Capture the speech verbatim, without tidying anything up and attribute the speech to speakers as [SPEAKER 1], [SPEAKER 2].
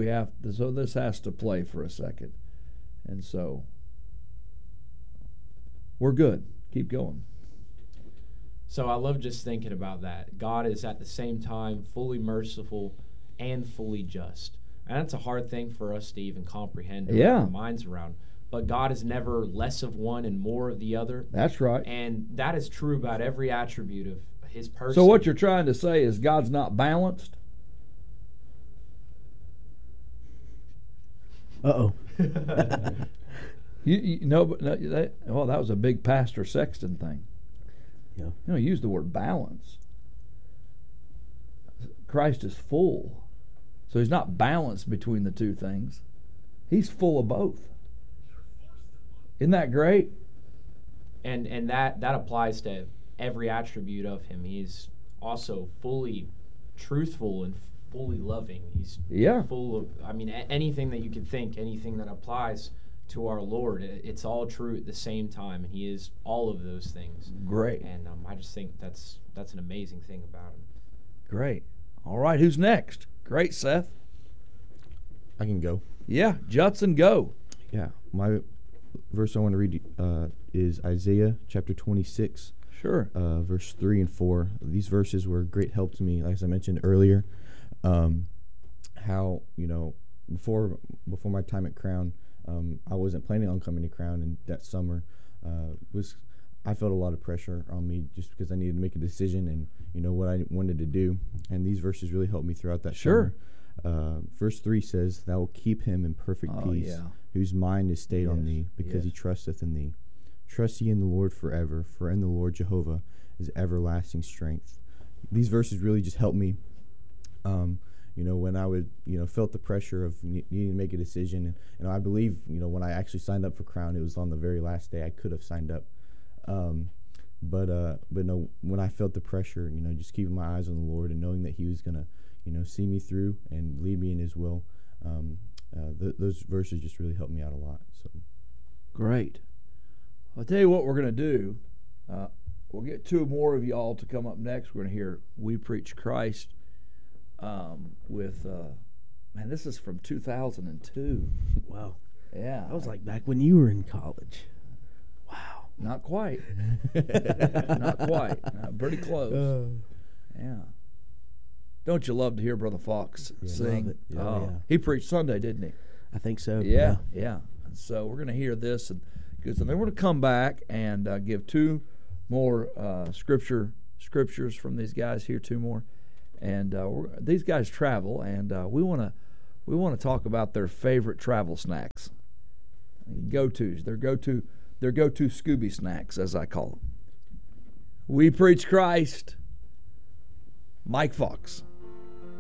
[SPEAKER 1] we have to, so this has to play for a second. And so we're good. Keep going.
[SPEAKER 2] So I love just thinking about that. God is at the same time fully merciful and fully just. And that's a hard thing for us to even comprehend or
[SPEAKER 1] yeah.
[SPEAKER 2] wrap our minds around. But God is never less of one and more of the other.
[SPEAKER 1] That's right.
[SPEAKER 2] And that is true about every attribute of his person.
[SPEAKER 1] So what you're trying to say is God's not balanced?
[SPEAKER 3] Uh-oh.
[SPEAKER 1] you, you know, but no, that, well, that was a big Pastor Sexton thing.
[SPEAKER 3] Yeah.
[SPEAKER 1] You know, he used the word balance. Christ is full. So he's not balanced between the two things. He's full of both. Isn't that great?
[SPEAKER 2] And and that, that applies to every attribute of him. He's also fully truthful and fully loving. He's
[SPEAKER 1] yeah.
[SPEAKER 2] full of, I mean, a- anything that you can think, anything that applies to our Lord, it, it's all true at the same time, and he is all of those things.
[SPEAKER 1] Great.
[SPEAKER 2] And um, I just think that's that's an amazing thing about him.
[SPEAKER 1] Great. All right, who's next? Great, Seth.
[SPEAKER 4] I can go.
[SPEAKER 1] Yeah, Judson, go.
[SPEAKER 4] Yeah, my verse I want to read uh, is Isaiah chapter twenty-six.
[SPEAKER 1] Sure.
[SPEAKER 4] Uh, verse three and four. These verses were a great help to me, as I mentioned earlier. Um, how, you know, before before my time at Crown, um, I wasn't planning on coming to Crown, and that summer uh, was I felt a lot of pressure on me just because I needed to make a decision and, you know, what I wanted to do. And these verses really helped me throughout that
[SPEAKER 1] sure.
[SPEAKER 4] summer. Uh, verse three says, "Thou will keep him in perfect
[SPEAKER 1] oh,
[SPEAKER 4] peace,
[SPEAKER 1] yeah.
[SPEAKER 4] whose mind is stayed
[SPEAKER 1] yes.
[SPEAKER 4] on thee, because
[SPEAKER 1] yes.
[SPEAKER 4] he trusteth in thee. Trust ye in the Lord forever, for in the Lord Jehovah is everlasting strength." These verses really just helped me, um, you know, when I would, you know, felt the pressure of ne- needing to make a decision. And, and I believe, you know, when I actually signed up for Crown, it was on the very last day I could have signed up. Um, but, uh, but no, when I felt the pressure, you know, just keeping my eyes on the Lord and knowing that he was going to, you know, see me through and lead me in his will, um, uh, th- those verses just really helped me out a lot. So,
[SPEAKER 1] great. I'll tell you what we're going to do. Uh, we'll get two more of y'all to come up next. We're going to hear We Preach Christ um, with, uh, man, this is from two thousand two.
[SPEAKER 3] Wow.
[SPEAKER 1] Yeah.
[SPEAKER 3] That was like back when you were in college. Wow.
[SPEAKER 1] Not quite. Not quite. Uh, pretty close. Uh. Yeah. Don't you love to hear Brother Fox
[SPEAKER 3] yeah,
[SPEAKER 1] sing?
[SPEAKER 3] Love it.
[SPEAKER 1] Oh,
[SPEAKER 3] oh, yeah.
[SPEAKER 1] He preached Sunday, didn't he?
[SPEAKER 3] I think so.
[SPEAKER 1] Yeah, yeah. yeah. And so we're going to hear this, and because then we're going to come back and uh, give two more uh, scripture scriptures from these guys here, two more, and uh, we're, these guys travel, and uh, we want to we want to talk about their favorite travel snacks, go tos, their go to their go to Scooby snacks, as I call them. We Preach Christ. Mike Fox.